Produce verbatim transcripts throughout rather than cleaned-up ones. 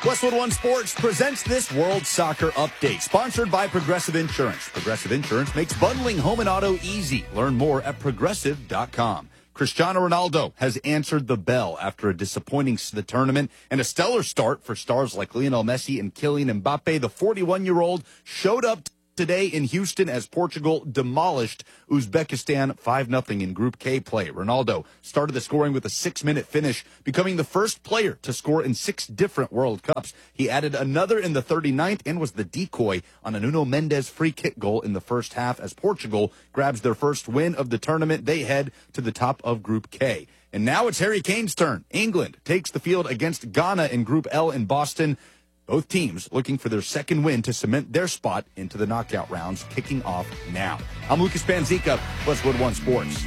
Westwood One Sports presents this World Soccer Update, sponsored by Progressive Insurance. Progressive Insurance makes bundling home and auto easy. Learn more at progressive dot com. Cristiano Ronaldo has answered the bell after a disappointing the tournament and a stellar start for stars like Lionel Messi and Kylian Mbappe. The forty-one-year-old showed up today in Houston as Portugal demolished Uzbekistan five nothing in Group K play. Ronaldo started the scoring with a six-minute finish, becoming the first player to score in six different World Cups. He added another in the thirty-ninth and was the decoy on a Nuno Mendes free kick goal in the first half as Portugal grabs their first win of the tournament. They head to the top of Group K. And now it's Harry Kane's turn. England takes the field against Ghana in Group L in Boston. Both teams looking for their second win to cement their spot into the knockout rounds, kicking off now. I'm Lucas Panzica, Westwood One Sports.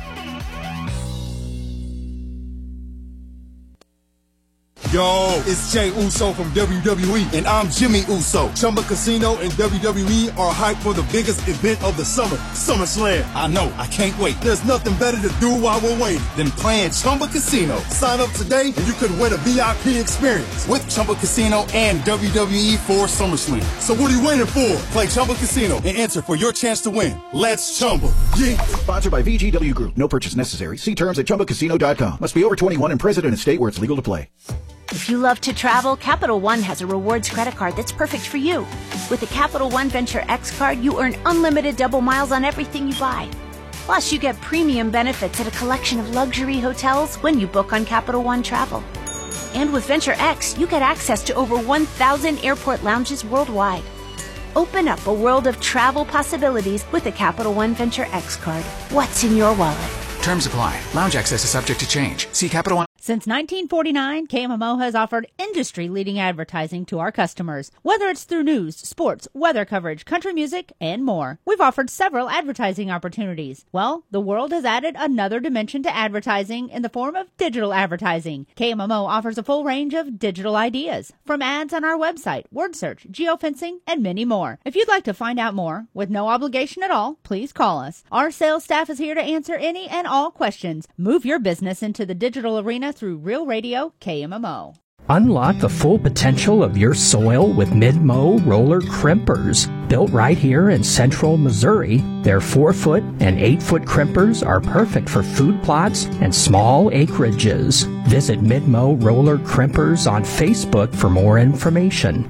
Yo, it's Jay Uso from W W E, and I'm Jimmy Uso. Chumba Casino and W W E are hyped for the biggest event of the summer, SummerSlam. I know, I can't wait. There's nothing better to do while we're waiting than playing Chumba Casino. Sign up today, and you could win a V I P experience with Chumba Casino and W W E for SummerSlam. So what are you waiting for? Play Chumba Casino and enter for your chance to win. Let's Chumba. Yeah. Sponsored by V G W Group. No purchase necessary. See terms at chumba casino dot com. Must be over twenty-one and present in a state where it's legal to play. If you love to travel, Capital One has a rewards credit card that's perfect for you. With the Capital One Venture X card, you earn unlimited double miles on everything you buy. Plus, you get premium benefits at a collection of luxury hotels when you book on Capital One Travel. And with Venture X, you get access to over one thousand airport lounges worldwide. Open up a world of travel possibilities with the Capital One Venture X card. What's in your wallet? Terms apply. Lounge access is subject to change. See Capital One. Since nineteen forty-nine, K M M O has offered industry-leading advertising to our customers. Whether it's through news, sports, weather coverage, country music, and more. We've offered several advertising opportunities. Well, the world has added another dimension to advertising in the form of digital advertising. K M M O offers a full range of digital ideas, from ads on our website, word search, geofencing, and many more. If you'd like to find out more, with no obligation at all, please call us. Our sales staff is here to answer any and all questions. Move your business into the digital arena through Real Radio K M M O. Unlock the full potential of your soil with Mid-Mow roller crimpers. Built right here in central Missouri, their four-foot and eight-foot crimpers are perfect for food plots and small acreages. Visit Mid-Mow roller crimpers on Facebook for more information.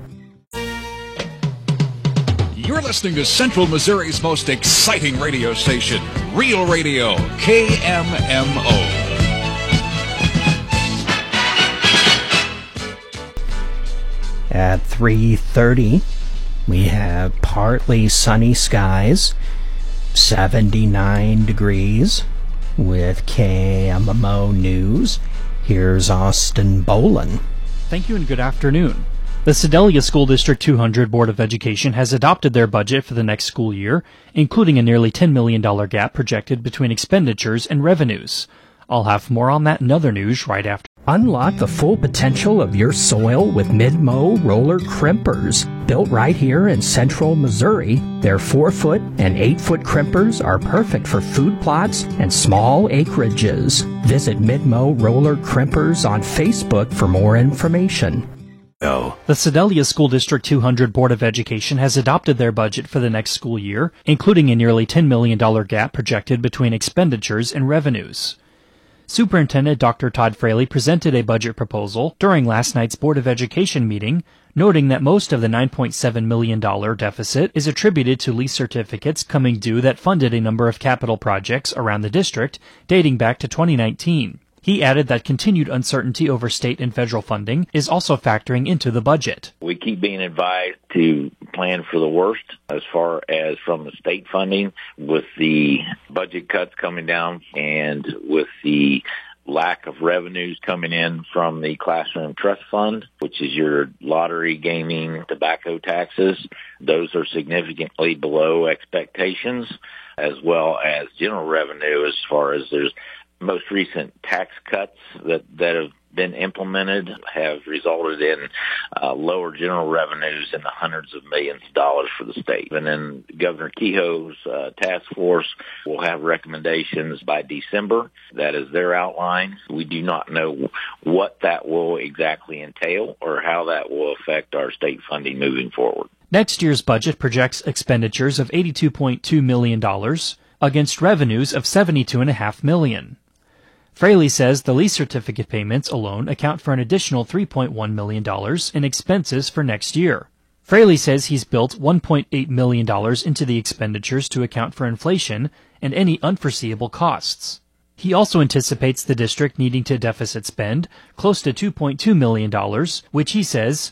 You're listening to Central Missouri's most exciting radio station, Real Radio K M M O. At three thirty, we have partly sunny skies, seventy-nine degrees. With K M M O News, here's Austin Bolin. Thank you and good afternoon. The Sedalia School District two hundred Board of Education has adopted their budget for the next school year, including a nearly ten million dollars gap projected between expenditures and revenues. I'll have more on that and other news right after. Unlock the full potential of your soil with Mid-Mow roller crimpers. Built right here in central Missouri, their four-foot and eight-foot crimpers are perfect for food plots and small acreages. Visit Mid-Mow roller crimpers on Facebook for more information. The Sedalia School District two hundred Board of Education has adopted their budget for the next school year, including a nearly ten million dollars gap projected between expenditures and revenues. Superintendent Doctor Todd Fraley presented a budget proposal during last night's Board of Education meeting, noting that most of the nine point seven million dollars deficit is attributed to lease certificates coming due that funded a number of capital projects around the district dating back to twenty nineteen. He added that continued uncertainty over state and federal funding is also factoring into the budget. We keep being advised to plan for the worst as far as from the state funding, with the budget cuts coming down and with the lack of revenues coming in from the Classroom Trust Fund, which is your lottery, gaming, tobacco taxes. Those are significantly below expectations, as well as general revenue as far as there's most recent tax cuts that, that have been implemented have resulted in uh, lower general revenues in the hundreds of millions of dollars for the state. And then Governor Kehoe's uh, task force will have recommendations by December. That is their outline. We do not know what that will exactly entail or how that will affect our state funding moving forward. Next year's budget projects expenditures of eighty-two point two million dollars against revenues of seventy-two point five million dollars. Fraley says the lease certificate payments alone account for an additional three point one million dollars in expenses for next year. Fraley says he's built one point eight million dollars into the expenditures to account for inflation and any unforeseeable costs. He also anticipates the district needing to deficit spend close to two point two million dollars, which he says